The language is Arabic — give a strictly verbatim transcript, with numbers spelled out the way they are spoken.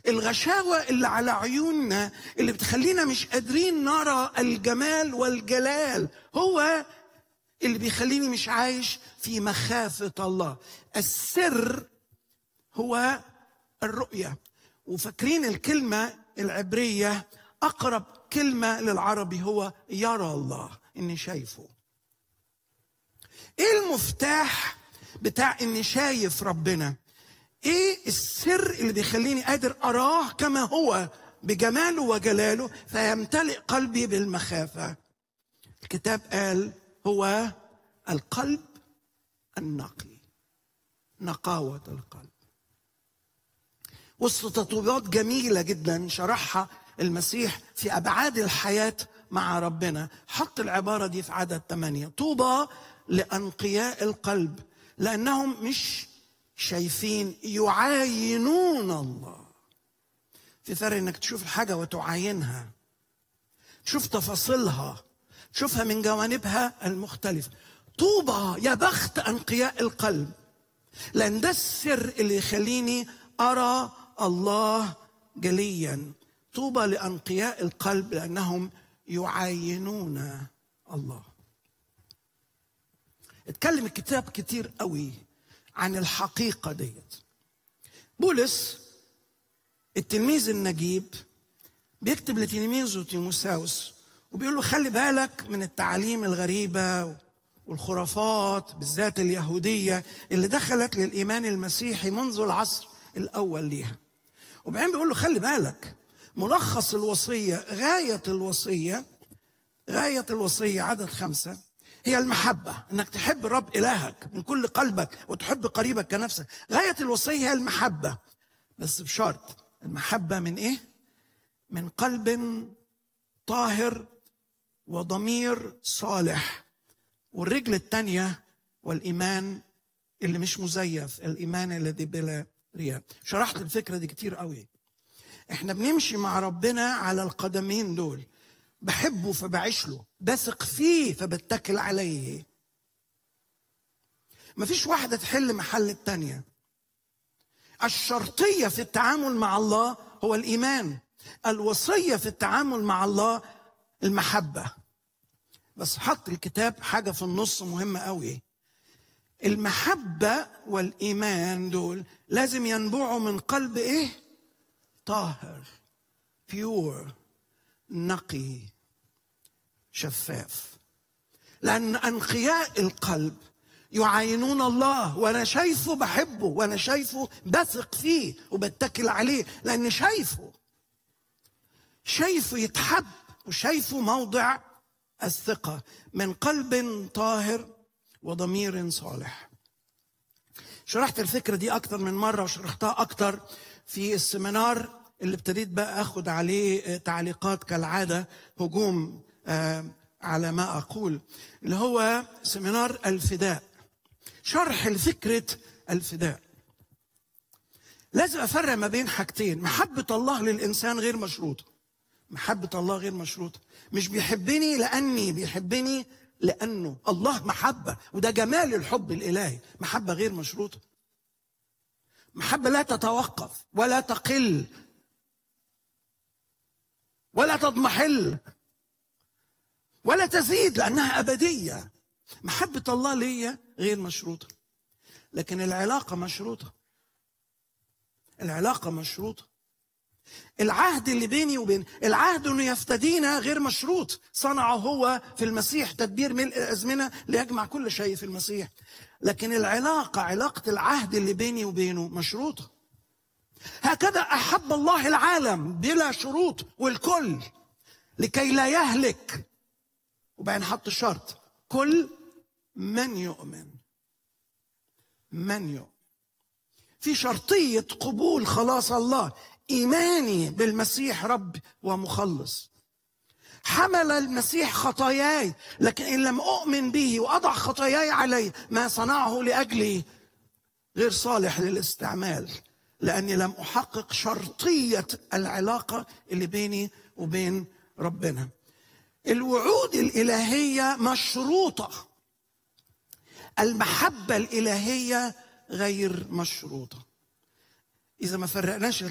الغشاوة اللي على عيوننا اللي بتخلينا مش قادرين نرى الجمال والجلال هو اللي بيخليني مش عايش في مخافة الله. السر هو الرؤية. وفاكرين الكلمة العبرية أقرب كلمة للعربي هو يرى الله، إني شايفه. إيه المفتاح بتاع إني شايف ربنا؟ إيه السر اللي بيخليني قادر أراه كما هو بجماله وجلاله فيمتلئ قلبي بالمخافة؟ الكتاب قال هو القلب النقي، نقاوة القلب. وسط تطويبات جميلة جدا شرحها المسيح في أبعاد الحياة مع ربنا، حط العبارة دي في عدد ثمانية: طوبى لأنقياء القلب لأنهم مش شايفين، يعاينون الله. في فرق انك تشوف الحاجة وتعاينها، تشوف تفاصيلها، تشوفها من جوانبها المختلفة. طوبى، يا بخت أنقياء القلب، لأن ده السر اللي يخليني أرى الله جليا. طوبى لأنقياء القلب لأنهم يعاينون الله. اتكلم الكتاب كتير قوي عن الحقيقة ديت. بولس التلميذ النجيب بيكتب لتلميذه تيموثاوس وبيقول له خلي بالك من التعاليم الغريبة والخرافات بالذات اليهودية اللي دخلت للإيمان المسيحي منذ العصر الأول ليها. وبعدين بيقول له خلي بالك، ملخص الوصية، غاية الوصية، غاية الوصية عدد خمسة هي المحبة، انك تحب الرب إلهك من كل قلبك وتحب قريبك كنفسك. غاية الوصية هي المحبة، بس بشرط. المحبة من ايه؟ من قلب طاهر وضمير صالح. والرجل الثانية والإيمان اللي مش مزيف، الإيمان الذي بلا رياء. شرحت الفكرة دي كتير قوي. احنا بنمشي مع ربنا على القدمين دول، بحبه فبعيش له، بثق فيه فبتكل عليه. مفيش واحدة تحل محل التانية. الشرطية في التعامل مع الله هو الإيمان، الوصية في التعامل مع الله المحبة. بس حط الكتاب حاجة في النص مهمة قوي: المحبة والإيمان دول لازم ينبعوا من قلب إيه؟ طاهر، بيور، نقي، شفاف. لأن أنقياء القلب يعاينون الله، وأنا شايفه بحبه، وأنا شايفه بثق فيه وبتكل عليه، لأن شايفه شايفه يتحب وشايفه موضع الثقة. من قلب طاهر وضمير صالح. شرحت الفكرة دي أكتر من مرة وشرحتها أكتر في السمينار اللي ابتديت بقى أخد عليه تعليقات كالعادة، هجوم آه على ما أقول، اللي هو سمينار الفداء. شرح الفكرة الفداء. لازم أفرق ما بين حاجتين: محبة الله للإنسان غير مشروطة. محبة الله غير مشروطة. مش بيحبني لأني بيحبني، لأنه الله محبة، وده جمال الحب الإلهي. محبة غير مشروطة، محبة لا تتوقف ولا تقل ولا تضمحل ولا تزيد، لأنها أبدية. محبة الله ليا غير مشروطة، لكن العلاقة مشروطة. العلاقة مشروطة. العهد اللي بيني وبين العهد انه يفتدينا غير مشروط، صنعه هو في المسيح تدبير ملء الازمنه ليجمع كل شيء في المسيح. لكن العلاقه، علاقه العهد اللي بيني وبينه مشروطه. هكذا احب الله العالم بلا شروط، والكل لكي لا يهلك. وبعدين حط الشرط: كل من يؤمن. من يؤمن. في شرطيه قبول خلاص الله: إيماني بالمسيح رب ومخلص. حمل المسيح خطاياي، لكن إن لم أؤمن به وأضع خطاياي عليه، ما صنعه لأجلي غير صالح للاستعمال، لأني لم أحقق شرطية العلاقة اللي بيني وبين ربنا. الوعود الإلهية مشروطة، المحبة الإلهية غير مشروطة. إذا ما فرقناش